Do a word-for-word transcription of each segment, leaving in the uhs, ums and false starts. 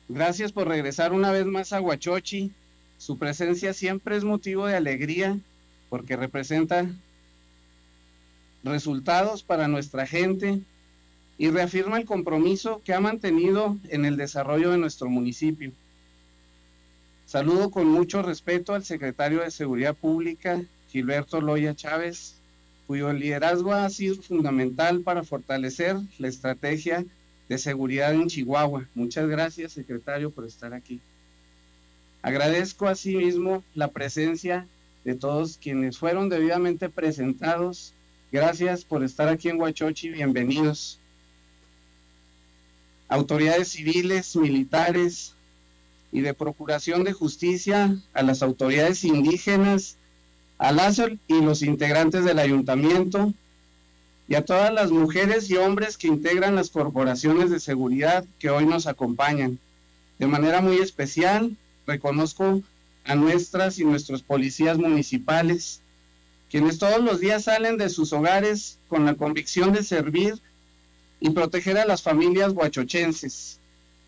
Gracias por regresar una vez más a Huachochi. Su presencia siempre es motivo de alegría porque representa resultados para nuestra gente y reafirma el compromiso que ha mantenido en el desarrollo de nuestro municipio. Saludo con mucho respeto al secretario de Seguridad Pública, Gilberto Loya Chávez, cuyo liderazgo ha sido fundamental para fortalecer la estrategia de seguridad en Chihuahua. Muchas gracias, secretario, por estar aquí. Agradezco asimismo la presencia de todos quienes fueron debidamente presentados. Gracias por estar aquí en Huachochi, bienvenidos. Autoridades civiles, militares y de procuración de justicia, a las autoridades indígenas, a las y los integrantes del ayuntamiento y a todas las mujeres y hombres que integran las corporaciones de seguridad que hoy nos acompañan. De manera muy especial, reconozco a nuestras y nuestros policías municipales, quienes todos los días salen de sus hogares con la convicción de servir y proteger a las familias huachochenses.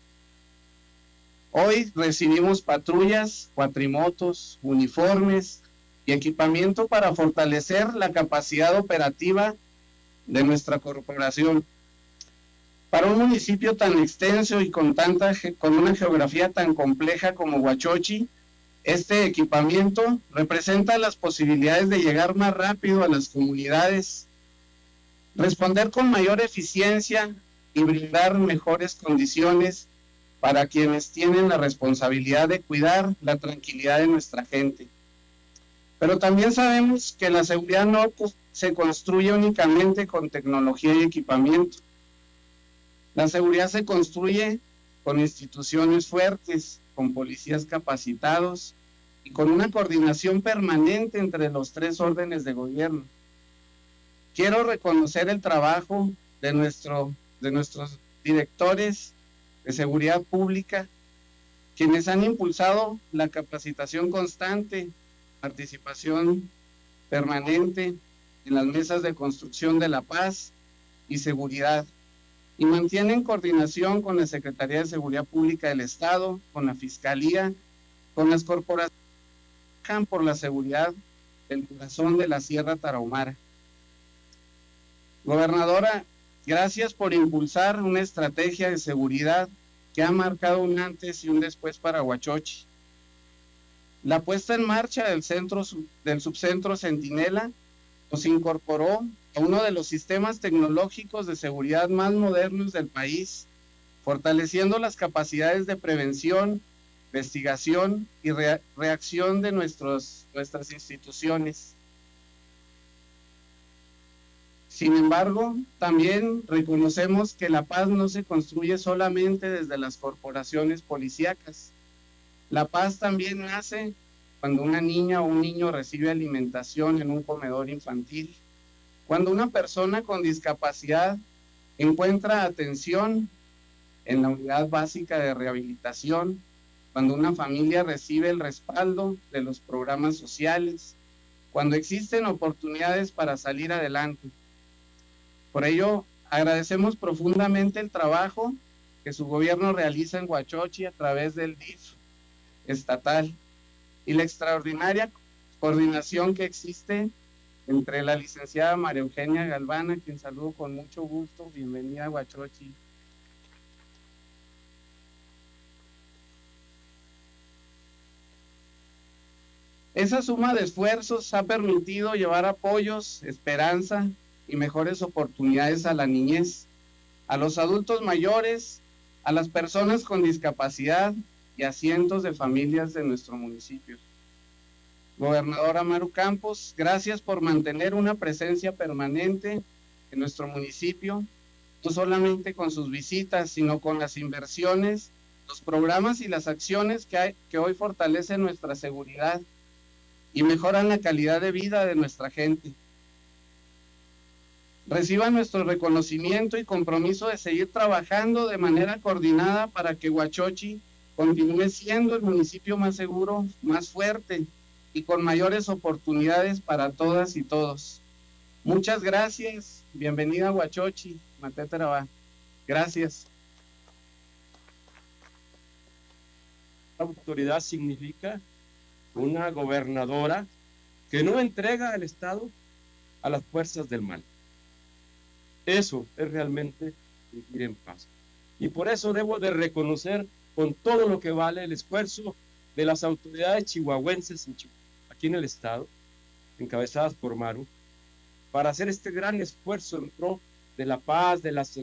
Hoy recibimos patrullas, cuatrimotos, uniformes y equipamiento para fortalecer la capacidad operativa de nuestra corporación. Para un municipio tan extenso y con, tanta, con una geografía tan compleja como Huachochi, este equipamiento representa las posibilidades de llegar más rápido a las comunidades, responder con mayor eficiencia y brindar mejores condiciones para quienes tienen la responsabilidad de cuidar la tranquilidad de nuestra gente. Pero también sabemos que la seguridad no se construye únicamente con tecnología y equipamiento. La seguridad se construye con instituciones fuertes, con policías capacitados y con una coordinación permanente entre los tres órdenes de gobierno. Quiero reconocer el trabajo de, nuestro, de nuestros directores de seguridad pública, quienes han impulsado la capacitación constante, participación permanente en las mesas de construcción de la paz y seguridad, y mantienen coordinación con la Secretaría de Seguridad Pública del Estado, con la Fiscalía, con las corporaciones que trabajan por la seguridad del corazón de la Sierra Tarahumara. Gobernadora, gracias por impulsar una estrategia de seguridad que ha marcado un antes y un después para Huachochi. La puesta en marcha del, centro, del subcentro Centinela nos incorporó a uno de los sistemas tecnológicos de seguridad más modernos del país, fortaleciendo las capacidades de prevención, investigación y re reacción de nuestros, nuestras instituciones. Sin embargo, también reconocemos que la paz no se construye solamente desde las corporaciones policíacas. La paz también nace cuando una niña o un niño recibe alimentación en un comedor infantil, cuando una persona con discapacidad encuentra atención en la unidad básica de rehabilitación, cuando una familia recibe el respaldo de los programas sociales, cuando existen oportunidades para salir adelante. Por ello, agradecemos profundamente el trabajo que su gobierno realiza en Huachochi a través del D I F estatal y la extraordinaria coordinación que existe entre la licenciada María Eugenia Galván, a quien saludo con mucho gusto. Bienvenida a Huachochi. Esa suma de esfuerzos ha permitido llevar apoyos, esperanza y mejores oportunidades a la niñez, a los adultos mayores, a las personas con discapacidad y a cientos de familias de nuestro municipio. Gobernadora Maru Campos, gracias por mantener una presencia permanente en nuestro municipio, no solamente con sus visitas, sino con las inversiones, los programas y las acciones que, hay, que hoy fortalecen nuestra seguridad y mejoran la calidad de vida de nuestra gente. Reciban nuestro reconocimiento y compromiso de seguir trabajando de manera coordinada para que Huachochi continúe siendo el municipio más seguro, más fuerte y con mayores oportunidades para todas y todos. Muchas gracias. Bienvenida a Huachochi, Mateterabá. Gracias. autoridad significa una gobernadora que no entrega el Estado a las fuerzas del mal. Eso es realmente vivir en paz. Y por eso debo de reconocer con todo lo que vale el esfuerzo de las autoridades chihuahuenses en Chihuahua, aquí en el Estado, encabezadas por Maru, para hacer este gran esfuerzo en pro de la paz, de la seguridad,